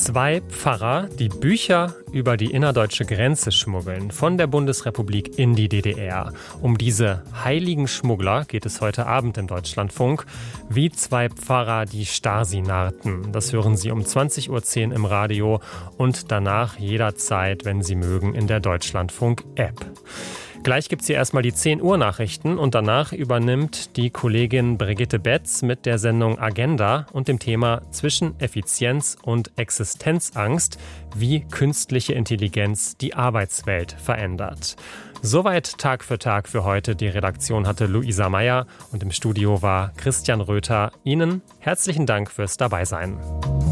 Zwei Pfarrer, die Bücher über die innerdeutsche Grenze schmuggeln, von der Bundesrepublik in die DDR. Um diese heiligen Schmuggler geht es heute Abend im Deutschlandfunk. Wie zwei Pfarrer die Stasi narrten. Das hören Sie um 20.10 Uhr im Radio und danach jederzeit, wenn Sie mögen, in der Deutschlandfunk-App. Gleich gibt's hier erstmal die 10 Uhr Nachrichten und danach übernimmt die Kollegin Brigitte Betz mit der Sendung Agenda und dem Thema zwischen Effizienz und Existenzangst, wie künstliche Intelligenz die Arbeitswelt verändert. Soweit Tag für Tag für heute. Die Redaktion hatte Luisa Meyer und im Studio war Christian Röther. Ihnen herzlichen Dank fürs Dabeisein.